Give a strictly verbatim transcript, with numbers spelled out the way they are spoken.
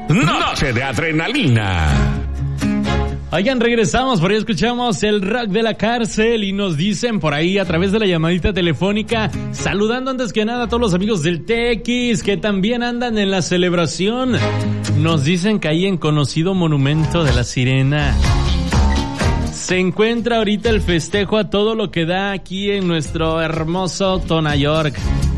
Noche de adrenalina. Oigan, regresamos, por ahí escuchamos el rock de la cárcel y nos dicen por ahí a través de la llamadita telefónica, saludando antes que nada a todos los amigos del T X que también andan en la celebración. Nos dicen que ahí en conocido Monumento de la Sirena se encuentra ahorita el festejo a todo lo que da aquí en nuestro hermoso Tonayork.